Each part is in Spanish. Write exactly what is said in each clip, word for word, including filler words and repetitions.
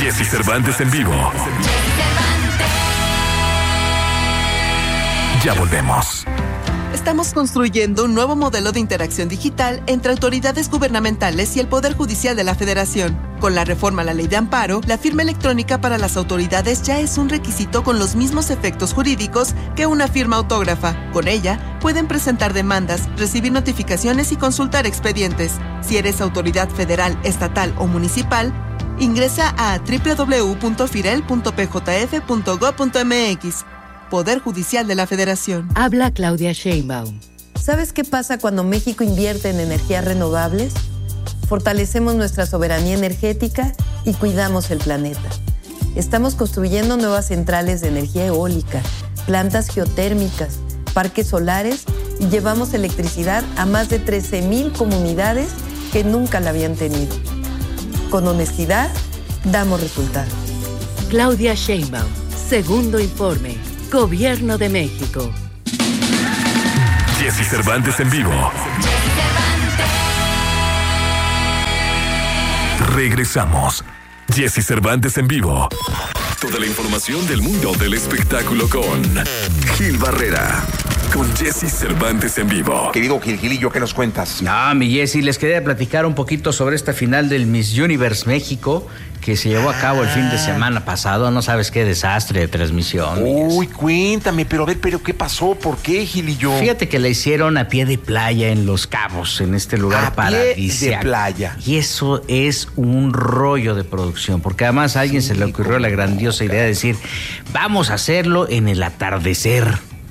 Jessy Cervantes en vivo. Ya volvemos. Estamos construyendo un nuevo modelo de interacción digital entre autoridades gubernamentales y el Poder Judicial de la Federación. Con la reforma a la Ley de Amparo, la firma electrónica para las autoridades ya es un requisito con los mismos efectos jurídicos que una firma autógrafa. Con ella, pueden presentar demandas, recibir notificaciones y consultar expedientes. Si eres autoridad federal, estatal o municipal, ingresa a doble u doble u doble u punto firel punto p j f punto gob punto m x. Poder Judicial de la Federación. Habla Claudia Sheinbaum. ¿Sabes qué pasa cuando México invierte en energías renovables? Fortalecemos nuestra soberanía energética y cuidamos el planeta. Estamos construyendo nuevas centrales de energía eólica, plantas geotérmicas, parques solares y llevamos electricidad a más de trece mil comunidades que nunca la habían tenido. Con honestidad, damos resultados. Claudia Sheinbaum, segundo informe. Gobierno de México. Jessy Cervantes en vivo. Regresamos. Jessy Cervantes en vivo. Toda la información del mundo del espectáculo con Gil Barrera. Con Jessy Cervantes en vivo. Querido Gil, Gilillo, ¿qué nos cuentas? No, mi Jessy, les quería platicar un poquito sobre esta final del Miss Universe México que se llevó a cabo el fin de semana pasado. No sabes qué desastre de transmisión. Uy, cuéntame, pero a ver, pero ¿qué pasó? ¿Por qué, Gilillo? Fíjate que la hicieron a pie de playa en Los Cabos, en este lugar paradisíaco. A pie de playa. Y eso es un rollo de producción, porque además a alguien sí, se le ocurrió la grandiosa idea de decir, vamos a hacerlo en el atardecer.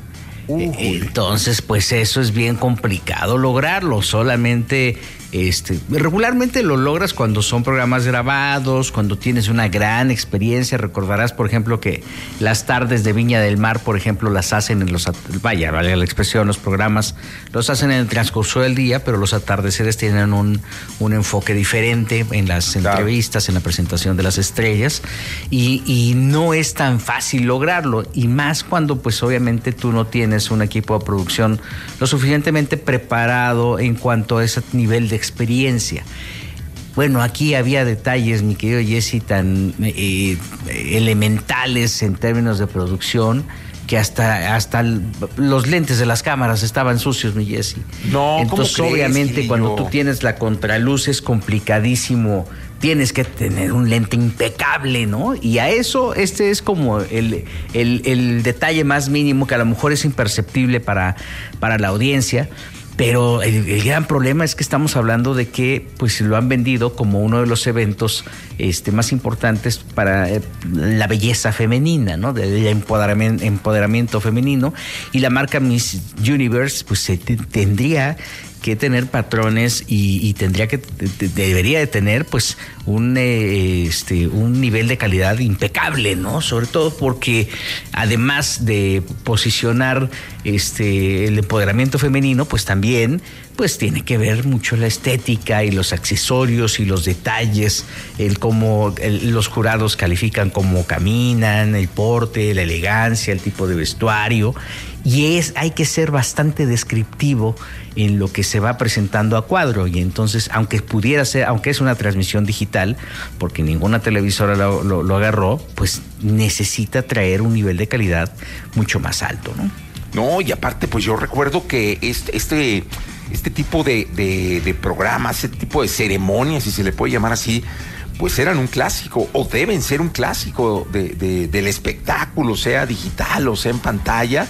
Uh, Entonces, pues eso es bien complicado lograrlo. Solamente, este, regularmente lo logras cuando son programas grabados, cuando tienes una gran experiencia. Recordarás, por ejemplo, que las tardes de Viña del Mar, por ejemplo, las hacen en los, vaya, vale la expresión, los programas los hacen en el transcurso del día, pero los atardeceres tienen un, un enfoque diferente en las entrevistas, en la presentación de las estrellas, y, y no es tan fácil lograrlo, y más cuando, pues, obviamente tú no tienes un equipo de producción lo suficientemente preparado en cuanto a ese nivel de experiencia. Bueno, aquí había detalles, mi querido Jessy, tan eh, elementales en términos de producción que hasta, hasta los lentes de las cámaras estaban sucios, mi Jessy. No, Entonces, ¿cómo crees, obviamente, Gilillo? cuando tú tienes la contraluz es complicadísimo. Tienes que tener un lente impecable, ¿no? Y a eso, este es como el, el, el detalle más mínimo que a lo mejor es imperceptible para, para la audiencia. Pero el, el gran problema es que estamos hablando de que pues lo han vendido como uno de los eventos este, más importantes para eh, la belleza femenina, ¿no? Del empoderamiento, empoderamiento femenino. Y la marca Miss Universe pues se t- tendría que tener patrones y, y tendría que de, debería de tener pues un eh, este un nivel de calidad impecable, ¿no? Sobre todo porque además de posicionar este el empoderamiento femenino, pues también pues tiene que ver mucho la estética y los accesorios y los detalles, el cómo el, los jurados califican cómo caminan, el porte, la elegancia, el tipo de vestuario, y es hay que ser bastante descriptivo en lo que se va presentando a cuadro. Y entonces, aunque pudiera ser, aunque es una transmisión digital, porque ninguna televisora lo, lo, lo agarró, pues necesita traer un nivel de calidad mucho más alto, ¿no? No, y aparte, pues yo recuerdo que este, este, este tipo de, de, de programas, este tipo de ceremonias, si se le puede llamar así, pues eran un clásico, o deben ser un clásico de, de, del espectáculo, sea digital o sea en pantalla.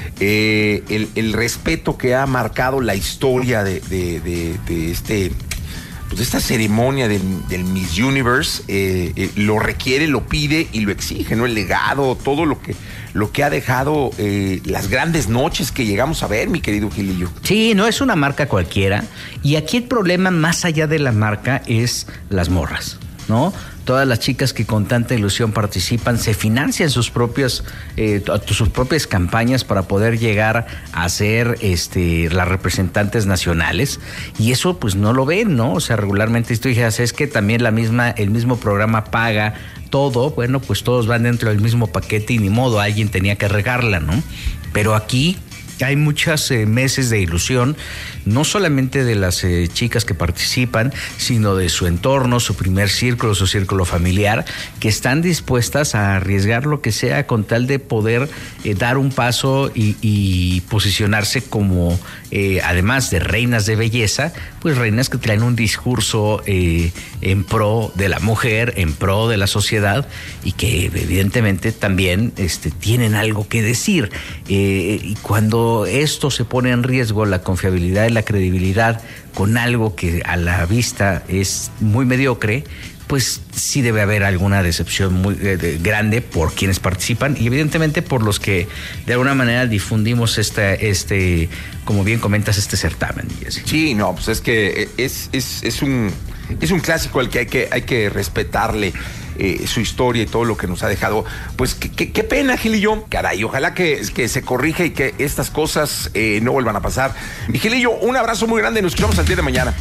Eh, el, el respeto que ha marcado la historia de, de, de, de este pues de esta ceremonia del, del Miss Universe eh, eh, lo requiere, lo pide y lo exige, ¿no? El legado, todo lo que lo que ha dejado eh, las grandes noches que llegamos a ver, mi querido Gilillo. Sí, no es una marca cualquiera, y aquí el problema más allá de la marca es las morras, ¿no? Todas las chicas que con tanta ilusión participan se financian sus propias eh, sus propias campañas para poder llegar a ser este las representantes nacionales, y eso pues no lo ven, ¿no? O sea, regularmente tú dijeras, es que también la misma el mismo programa paga todo. Bueno, pues todos van dentro del mismo paquete y ni modo, alguien tenía que regarla, ¿no? Pero aquí Hay muchos eh, meses de ilusión, no solamente de las eh, chicas que participan, sino de su entorno, su primer círculo, su círculo familiar, que están dispuestas a arriesgar lo que sea con tal de poder eh, dar un paso y, y posicionarse como, eh, además de reinas de belleza, pues reinas que traen un discurso eh, en pro de la mujer, en pro de la sociedad, y que evidentemente también este, tienen algo que decir. Eh, y cuando esto se pone en riesgo, la confiabilidad y la credibilidad con algo que a la vista es muy mediocre, pues sí debe haber alguna decepción muy eh, de, grande por quienes participan y evidentemente por los que de alguna manera difundimos este, este como bien comentas, este certamen. Jesse. Sí, no, pues es que es, es, es, un, es un clásico al que hay que, hay que respetarle. Eh, su historia y todo lo que nos ha dejado. Pues qué, qué, qué pena, Gilillo. Caray, ojalá que, que se corrija y que estas cosas eh, no vuelvan a pasar. Y Gilillo, un abrazo muy grande. Nos escuchamos al día de mañana.